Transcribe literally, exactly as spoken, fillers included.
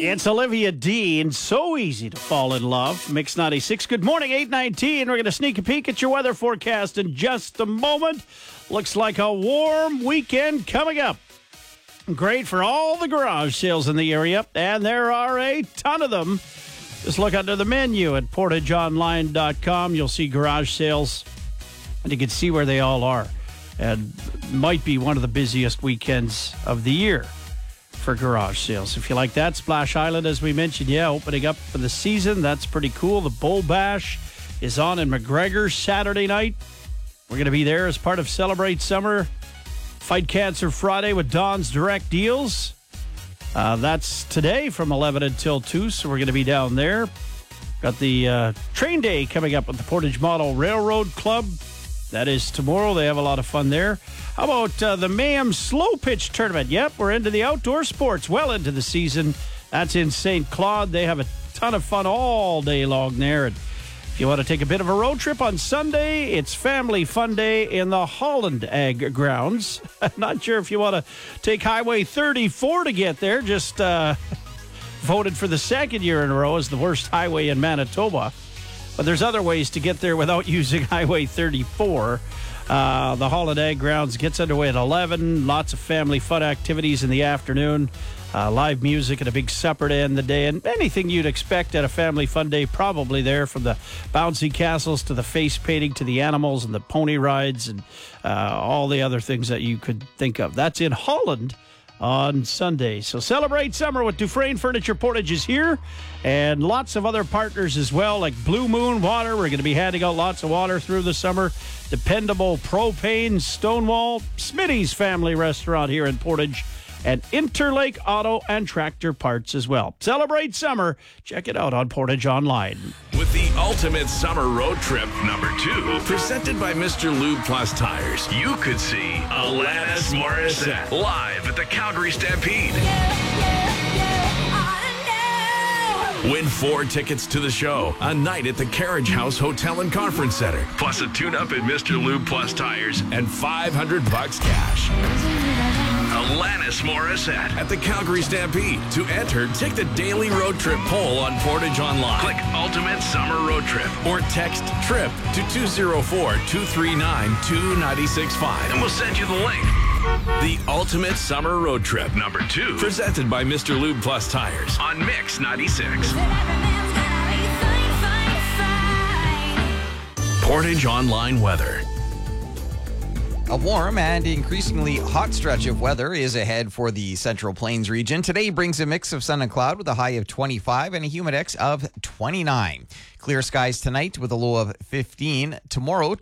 It's Olivia Dean. So easy to fall in love. Mix ninety-six. Good morning, eight nineteen. We're going to sneak a peek at your weather forecast in just a moment. Looks like a warm weekend coming up. Great for all the garage sales in the area, and there are a ton of them. Just look under the menu at portage online dot com. You'll see garage sales, and you can see where they all are. And might be one of the busiest weekends of the year for garage sales. If you like that, Splash Island, as we mentioned, yeah, opening up for the season. That's pretty cool. The Bull Bash is on in McGregor Saturday night. We're going to be there as part of Celebrate Summer. Fight Cancer Friday with Don's Direct Deals. Uh, that's today from eleven until two, so we're going to be down there. Got the uh, train day coming up at the Portage Model Railroad Club. That is tomorrow. They have a lot of fun there. How about uh, the Mayhem Slow Pitch Tournament? Yep, we're into the outdoor sports, well into the season. That's in Saint Claude. They have a ton of fun all day long there. And if you want to take a bit of a road trip on Sunday, it's Family Fun Day in the Holland Ag Grounds. I'm not sure if you want to take Highway thirty-four to get there. Just uh, voted for the second year in a row as the worst highway in Manitoba. But there's other ways to get there without using Highway thirty-four. Uh, the Holland Ag Grounds gets underway at eleven. Lots of family fun activities in the afternoon. Uh, live music and a big supper to end the day. And anything you'd expect at a family fun day probably there, from the bouncy castles to the face painting to the animals and the pony rides and uh, all the other things that you could think of. That's in Holland on Sunday. So celebrate summer with Dufresne Furniture. Portage is here, and lots of other partners as well, like Blue Moon Water. We're going to be handing out lots of water through the summer. Dependable Propane, Stonewall, Smitty's Family Restaurant here in Portage, and Interlake Auto and Tractor Parts as well. Celebrate summer. Check it out on Portage Online. With the ultimate summer road trip number two, presented by Mister Lube Plus Tires, you could see Alanis Morissette live at the Calgary Stampede. Yeah, yeah, yeah, I know. Win four tickets to the show, a night at the Carriage House Hotel and Conference Center, plus a tune-up at Mister Lube Plus Tires, and five hundred bucks cash. Alanis Morissette at the Calgary Stampede. To enter, take the daily road trip poll on Portage Online. Click Ultimate Summer Road Trip or text TRIP to two oh four, two three nine, two nine six five and we'll send you the link. The Ultimate Summer Road Trip number two, presented by Mister Lube Plus Tires on Mix ninety-six. Portage Online weather. A warm and increasingly hot stretch of weather is ahead for the Central Plains region. Today brings a mix of sun and cloud with a high of twenty-five and a humidex of twenty-nine. Clear skies tonight with a low of fifteen. Tomorrow,